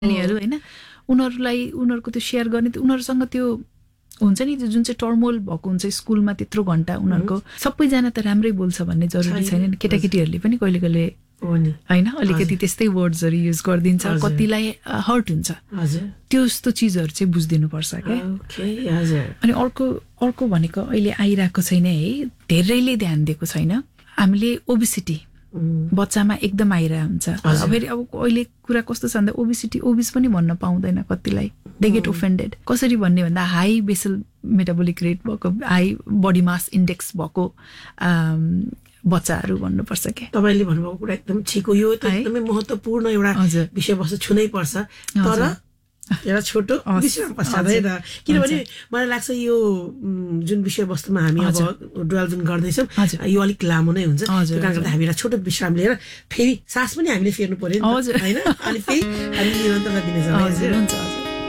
नानीहरू हैन उनीहरूलाई उनीहरूको त्यो शेयर गर्ने उनीहरूसँग त्यो हुन्छ नि जुन चाहिँ टर्मोल भएको हुन्छ स्कुलमा त्यत्रो घण्टा उनीहरूको सबैजना त राम्रै बोल्छ भन्ने जरुरी छैन केटाकेटीहरूले पनि कहिले कहिले हैन अलिकति त्यस्तै वर्ड्सहरु युज गर्दिन्छ कतिलाई हर्ट हुन्छ त्यस्तो चीजहरु चाहिँ बुझ्दिनु पर्छ के अनि अर्को भनेको अहिले आइराको छैन है धेरैले ध्यान दिएको छैन हामीले ओबेसिटी बच्चामा एकदम आइरा हुन्छ अब अहिले कुरा कस्तो छ भन्दा ओबिस पनि भन्न पाउँदैन कतिलाई दे गेट ओफेन्डेड कसरी भन्ने भन्दा हाई बेसल मेटाबोलिक रेट भएको हाई बडी मास इन्डेक्स भएको बच्चाहरू भन्नुपर्छ के तपाईले भन्नुभएको कुरा एकदम ठिक हो यो एकदमै महत्त्वपूर्ण एउटा विषयवस्तु छुनै पर्छ तर एउटा छोटो विषयमा पछाडै र किनभने मलाई लाग्छ यो जुन विषयवस्तुमा हामी अब डेभलपमेन्ट गर्दैछौँ यो अलिक लामो नै हुन्छ त्यो कारणले गर्दा हामी एउटा छोटो विश्राम लिएर फेरि सास पनि हामीले फेर्नु पर्यो हैन अनि फेरि हामी निरन्तरता दिनेछौँ।